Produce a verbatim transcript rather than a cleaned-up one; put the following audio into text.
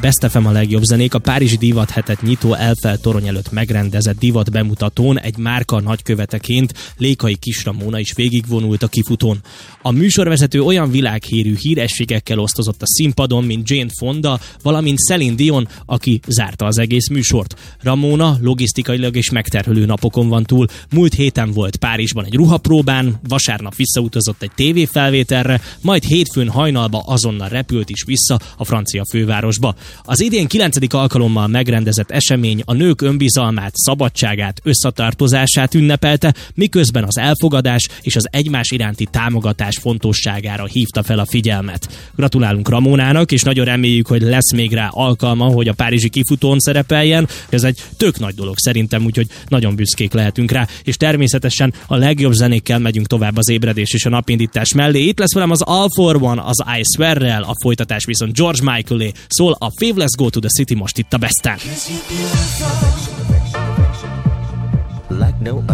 Best ef em a legjobb zenék a Párizsi Divat hetet nyitó Eiffel torony előtt megrendezett divat bemutatón egy márka nagyköveteként Lékai Kis Ramona is végigvonult a kifutón. A műsorvezető olyan világhírű hírességekkel osztozott a színpadon, mint Jane Fonda, valamint Celine Dion, aki zárta az egész műsort. Ramona logisztikailag és megterhelő napokon van túl. Múlt héten volt Párizsban egy ruhapróbán, vasárnap visszautazott egy tévéfelvételre, majd hétfőn hajnalba azonnal repült is vissza a francia fővárosba. Az idén kilencedik alkalommal megrendezett esemény a nők önbizalmát, szabadságát, összetartozását ünnepelte, miközben az elfogadás és az egymás iránti támogatás fontosságára hívta fel a figyelmet. Gratulálunk Ramonának, és nagyon reméljük, hogy lesz még rá alkalma, hogy a párizsi kifutón szerepeljen. Ez egy tök nagy dolog szerintem, úgyhogy nagyon büszkék lehetünk rá, és természetesen a legjobb zenékkel megyünk tovább az ébredés és a napindítás mellé. Itt lesz velem az All for One, az I Swear-rel, a folytatás viszont George Michaelé. Szól a Fave Let's Go to the City most itt a Besten. Like no